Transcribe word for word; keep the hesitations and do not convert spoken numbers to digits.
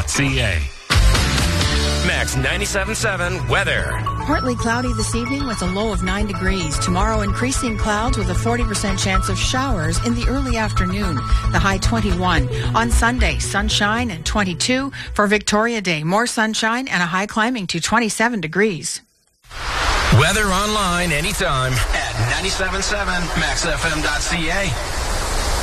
c a. Max ninety-seven point seven weather. Partly cloudy this evening with a low of nine degrees. Tomorrow, increasing clouds with a forty percent chance of showers in the early afternoon. The high twenty-one. On Sunday, sunshine and twenty-two. For Victoria Day, more sunshine and a high climbing to twenty-seven degrees. Weather online anytime at ninety-seven point seven max f m dot c a.